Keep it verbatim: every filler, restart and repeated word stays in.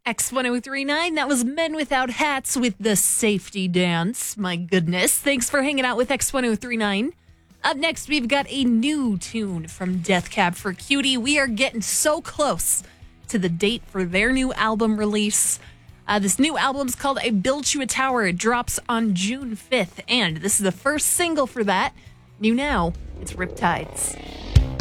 X ten thirty-nine, that was Men Without Hats with the Safety Dance. My goodness. Thanks for hanging out with X ten thirty-nine. Up next, we've got a new tune from Death Cab for Cutie. We are getting so close to the date for their new album release. Uh, this new album's called I Built You a Tower. It drops on June fifth, and this is the first single for that. New now, it's Riptides.